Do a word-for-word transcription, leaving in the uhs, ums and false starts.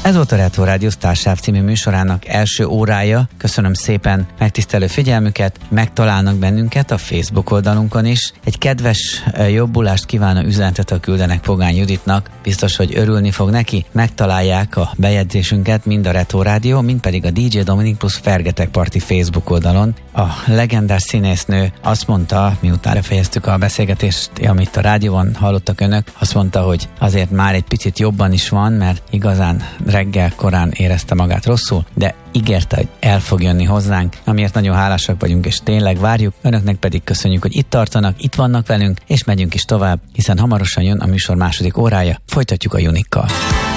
Ez volt a Retro Rádió Starsáv című műsorának első órája. Köszönöm szépen megtisztelő figyelmüket, megtalálnak bennünket a Facebook oldalunkon is. Egy kedves jobbulást kívánó üzenetet küldenek Pogány Juditnak, biztos, hogy örülni fog neki. Megtalálják a bejegyzésünket mind a Retro Rádió, mind pedig a dé dzsé Dominik plusz Fergetek Party Facebook oldalon. A legendás színésznő azt mondta, miután befejeztük a beszélgetést, amit a rádióban hallottak önök, azt mondta, hogy azért már egy picit jobban is van, mert igazán reggel korán érezte magát rosszul, de ígérte, hogy el fog jönni hozzánk, amiért nagyon hálásak vagyunk, és tényleg várjuk. Önöknek pedig köszönjük, hogy itt tartanak, itt vannak velünk, és megyünk is tovább, hiszen hamarosan jön a műsor második órája. Folytatjuk a Unikkal.